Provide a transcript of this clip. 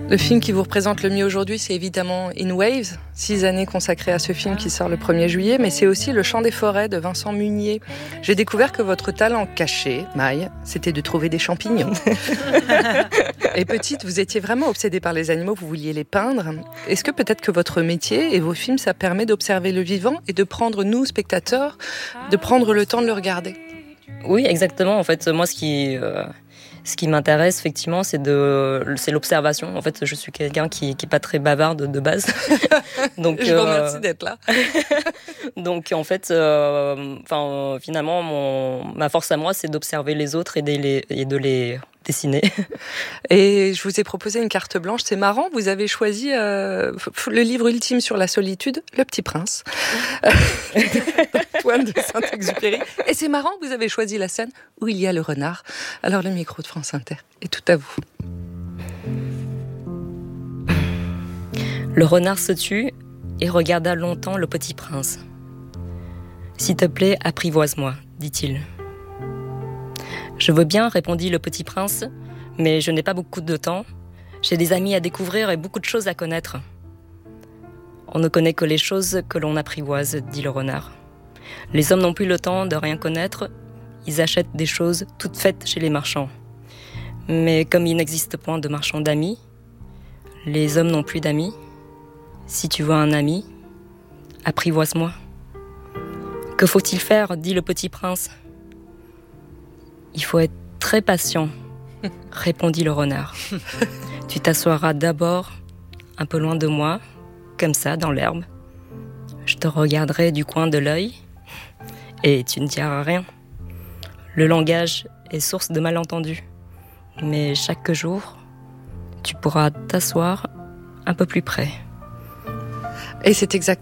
Le film qui vous représente le mieux aujourd'hui, c'est évidemment In Waves, 6 années consacrées à ce film qui sort le 1er juillet, mais c'est aussi Le Chant des forêts de Vincent Munier. J'ai découvert que votre talent caché, Maï, c'était de trouver des champignons. Et petite, vous étiez vraiment obsédée par les animaux, vous vouliez les peindre. Est-ce que peut-être que votre métier et vos films, ça permet d'observer le vivant et de prendre, nous, spectateurs, de prendre le temps de le regarder ? Oui, exactement. En fait, moi, ce qui m'intéresse, effectivement, c'est l'observation. En fait, je suis quelqu'un qui est pas très bavarde de base. Donc, je vous remercie d'être là. Donc, en fait, finalement, ma force à moi, c'est d'observer les autres et de les dessiner. Et je vous ai proposé une carte blanche. C'est marrant, vous avez choisi le livre ultime sur la solitude, Le Petit Prince, d'Antoine de Saint-Exupéry. Et c'est marrant, vous avez choisi la scène où il y a le renard. Alors le micro de France Inter est tout à vous. Le renard se tut et regarda longtemps le petit prince. « S'il te plaît, apprivoise-moi, dit-il. » « Je veux bien, répondit le petit prince, mais je n'ai pas beaucoup de temps. J'ai des amis à découvrir et beaucoup de choses à connaître. » « On ne connaît que les choses que l'on apprivoise, dit le renard. Les hommes n'ont plus le temps de rien connaître, ils achètent des choses toutes faites chez les marchands. Mais comme il n'existe point de marchands d'amis, les hommes n'ont plus d'amis. Si tu veux un ami, apprivoise-moi. »« Que faut-il faire ?» dit le petit prince. « Il faut être très patient, » répondit le renard. « Tu t'assoiras d'abord un peu loin de moi, comme ça, dans l'herbe. Je te regarderai du coin de l'œil et tu ne diras rien. Le langage est source de malentendus, mais chaque jour, tu pourras t'asseoir un peu plus près. » Et c'est exactement